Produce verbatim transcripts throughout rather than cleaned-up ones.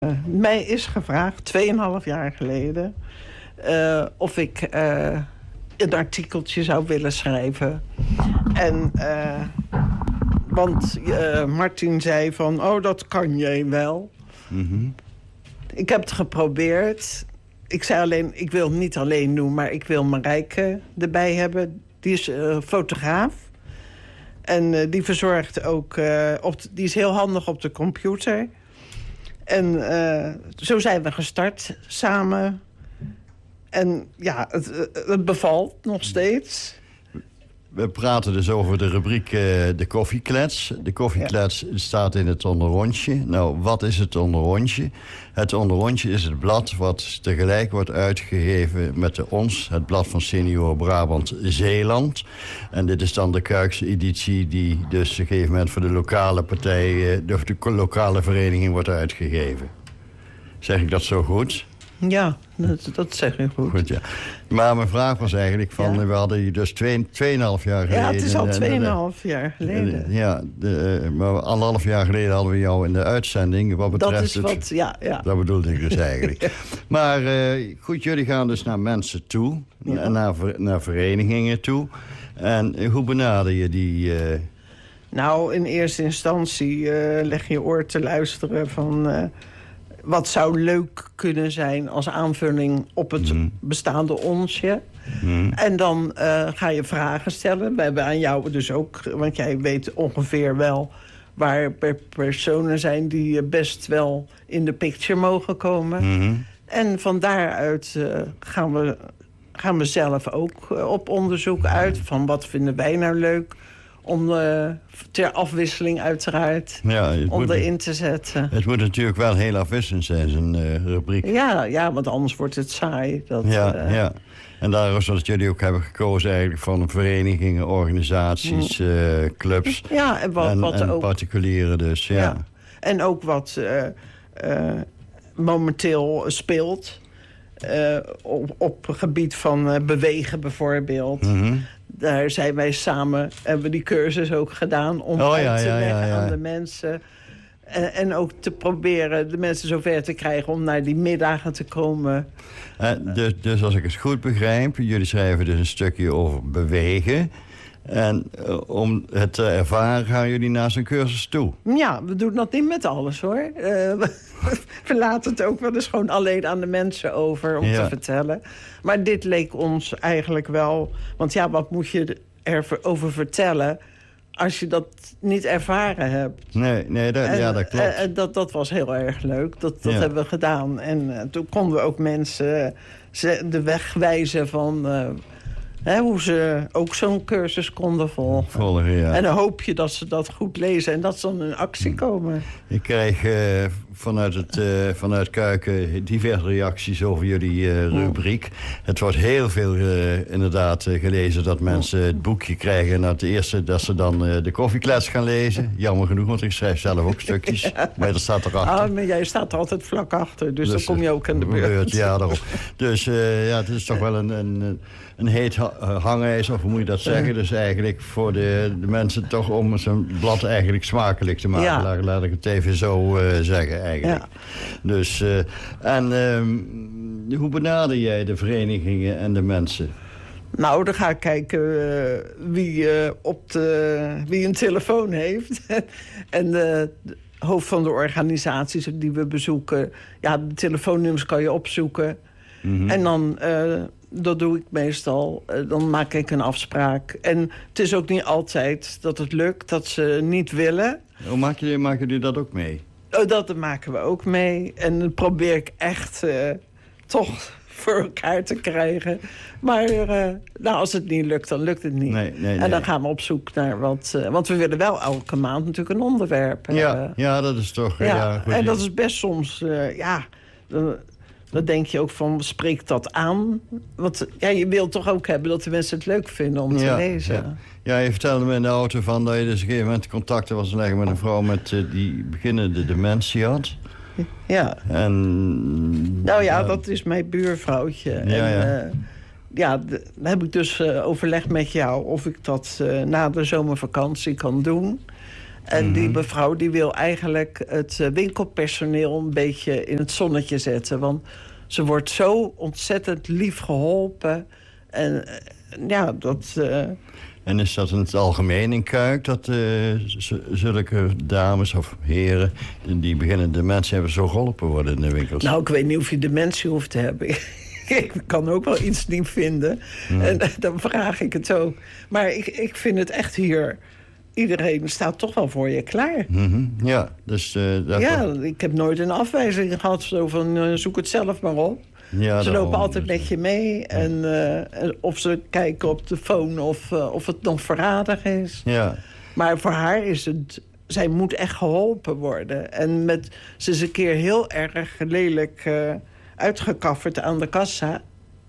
Mij is gevraagd, tweeënhalf jaar geleden... Uh, of ik uh, een artikeltje zou willen schrijven. En, uh, want uh, Martin zei van, oh, dat kan jij wel. Mm-hmm. Ik heb het geprobeerd. Ik zei alleen, ik wil het niet alleen doen, maar ik wil Marijke erbij hebben. Die is uh, fotograaf. En uh, die verzorgt ook, uh, op, die is heel handig op de computer... En uh, zo zijn we gestart samen. En ja, het, het bevalt nog steeds. We praten dus over de rubriek uh, de koffieklets. De koffieklets ja. staat in het onderrondje. Nou, wat is het onderrondje? Het onderrondje is het blad wat tegelijk wordt uitgegeven met de Ons. Het blad van Senior Brabant Zeeland. En dit is dan de Kuikse editie die dus op een gegeven moment voor de lokale partijen, of de lokale vereniging wordt uitgegeven. Zeg ik dat zo goed? Ja, dat, dat zeg je goed. Goed, ja. Maar mijn vraag was eigenlijk van, ja. we hadden je dus twee, tweeënhalf jaar geleden... Ja, het is al tweeënhalf jaar geleden. Ja, de, maar anderhalf jaar geleden hadden we jou in de uitzending. Wat betreft dat is het, wat, ja, ja. Dat bedoelde ik dus eigenlijk. ja. Maar uh, goed, jullie gaan dus naar mensen toe, ja. naar, naar verenigingen toe. En hoe benader je die... Uh... Nou, in eerste instantie uh, leg je oor te luisteren van... Uh, wat zou leuk kunnen zijn als aanvulling op het mm. bestaande onsje. Mm. En dan uh, ga je vragen stellen. We hebben aan jou dus ook... want jij weet ongeveer wel waar per personen zijn... die best wel in de picture mogen komen. Mm-hmm. En van daaruit uh, gaan, we, gaan we zelf ook uh, op onderzoek uit... van wat vinden wij nou leuk... om uh, ter afwisseling uiteraard ja, om moet, erin te zetten. Het moet natuurlijk wel heel afwisselend zijn, zo'n uh, rubriek. Ja, ja, want anders wordt het saai. Dat, ja, uh, ja. En daarom is dat jullie ook hebben gekozen eigenlijk van verenigingen, organisaties, mm. uh, clubs. Ja, en, wat, en, wat en ook, particulieren dus, ja. ja. En ook wat uh, uh, momenteel speelt... Uh, op, op het gebied van uh, bewegen bijvoorbeeld... Mm-hmm. Daar zijn wij samen, hebben we die cursus ook gedaan... om oh, uit ja, te ja, leggen ja, ja. aan de mensen. En, en ook te proberen de mensen zover te krijgen... om naar die middagen te komen. Uh, dus, dus als ik het goed begrijp... jullie schrijven dus een stukje over bewegen... En uh, om het te ervaren gaan jullie naar zo'n cursus toe? Ja, we doen dat niet met alles, hoor. Uh, we laten het ook wel eens gewoon alleen aan de mensen over om ja. te vertellen. Maar dit leek ons eigenlijk wel... Want ja, wat moet je erover vertellen... als je dat niet ervaren hebt? Nee, nee dat, en, ja, dat klopt. En dat, dat was heel erg leuk. Dat, dat ja. hebben we gedaan. En uh, toen konden we ook mensen uh, de weg wijzen van... Uh, He, hoe ze ook zo'n cursus konden volgen. volgen ja. En dan hoop je dat ze dat goed lezen en dat ze dan in actie komen. Ik krijg uh, vanuit, het, uh, vanuit Kuiken diverse reacties over jullie uh, rubriek. Mm. Het wordt heel veel uh, inderdaad uh, gelezen dat mensen het boekje krijgen... en dat, eerste, dat ze dan uh, de koffieklets gaan lezen. Jammer genoeg, want ik schrijf zelf ook stukjes. ja. Maar dat staat erachter. Ah, maar jij staat er altijd vlak achter, dus, dus dan kom je ook aan de beurt. beurt. Ja, daarom. Dus uh, ja, het is toch wel een... een een heet hangijs, of hoe moet je dat zeggen? Dus eigenlijk voor de, de mensen toch om zo'n blad eigenlijk smakelijk te maken. Ja. Laat, laat ik het even zo uh, zeggen eigenlijk. Ja. Dus, uh, en um, hoe benader jij de verenigingen en de mensen? Nou, dan ga ik kijken uh, wie, uh, op de, wie een telefoon heeft. en uh, de hoofd van de organisaties die we bezoeken. Ja, de telefoonnummers kan je opzoeken. Mm-hmm. En dan... Uh, dat doe ik meestal. Dan maak ik een afspraak. En het is ook niet altijd dat het lukt, dat ze niet willen. Hoe maak je, maken jullie dat ook mee? Oh, dat maken we ook mee. En dat probeer ik echt uh, toch voor elkaar te krijgen. Maar uh, nou, als het niet lukt, dan lukt het niet. Nee, nee, en dan nee. gaan we op zoek naar wat... Uh, want we willen wel elke maand natuurlijk een onderwerp ja, hebben. Ja, dat is toch... Ja, ja, goed, en dat is best soms... Uh, ja. Uh, Dan denk je ook van, spreekt dat aan? Want ja, je wilt toch ook hebben dat de mensen het leuk vinden om te ja, lezen. Ja. ja, je vertelde me in de auto van dat je dus op een gegeven moment contacten was leggen met een vrouw met uh, die beginnende dementie had. Ja. En, nou ja, uh, dat is mijn buurvrouwtje. Ja, en, ja. Uh, ja, dan heb ik dus uh, overlegd met jou of ik dat uh, na de zomervakantie kan doen. En Mm-hmm. die mevrouw die wil eigenlijk het uh, winkelpersoneel een beetje in het zonnetje zetten. Want ze wordt zo ontzettend lief geholpen. En uh, ja, dat... Uh... En is dat in het algemeen in Kuik, dat uh, z- zulke dames of heren... die beginnende mensen hebben zo geholpen worden in de winkels? Nou, ik weet niet of je dementie hoeft te hebben. Ik kan ook wel iets niet vinden. Mm. En dan vraag ik het ook. Maar ik, ik vind het echt hier... Iedereen staat toch wel voor je klaar. Mm-hmm. Ja, dus... Uh, ja, was... ik heb nooit een afwijzing gehad. Zo van, uh, zoek het zelf maar op. Ja, ze lopen altijd met je mee. Ja. En uh, of ze kijken op de phone of, uh, of het nog verradig is. Ja. Maar voor haar is het... Zij moet echt geholpen worden. En met, ze is een keer heel erg lelijk uh, uitgekafferd aan de kassa.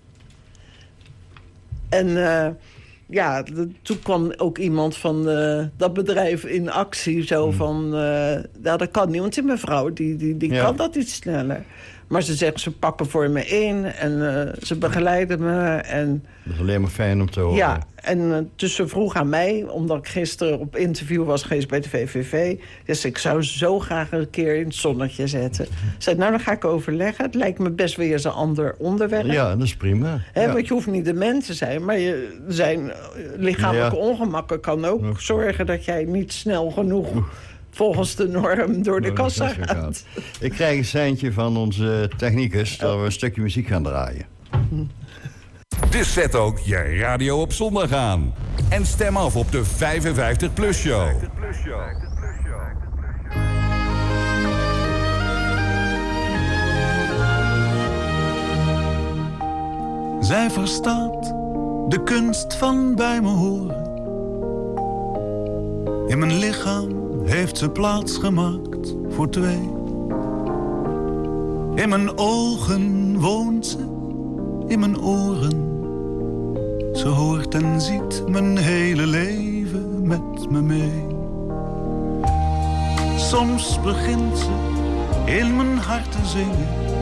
En... Uh, Ja, de, toen kwam ook iemand van uh, dat bedrijf in actie. Zo mm. van, uh, ja, dat kan niet, want die mevrouw die, die, die ja. kan dat iets sneller. Maar ze zegt, ze pakken voor me in en uh, ze begeleiden me. En, dat is alleen maar fijn om te horen. Ja, en uh, dus ze vroeg aan mij, omdat ik gisteren op interview was geweest bij de V V V. Dus ik zou zo graag een keer in het zonnetje zetten. Ze zei, nou dan ga ik overleggen. Het lijkt me best weer eens een ander onderwerp. Ja, dat is prima. He, ja. Want je hoeft niet dement te zijn, maar je zijn lichamelijke ja. ongemakken kan ook Oef. zorgen dat jij niet snel genoeg... Oef. volgens de norm door de oh, kassa gaat. gaat. Ik krijg een seintje van onze technicus... dat we een stukje muziek gaan draaien. Dus zet ook je radio op zondag aan. En stem af op de vijfenvijftig plus show. Zij verstaat de kunst van bij me horen. In mijn lichaam heeft ze plaats gemaakt voor twee. In mijn ogen woont ze, in mijn oren. Ze hoort en ziet mijn hele leven met me mee. Soms begint ze in mijn hart te zingen.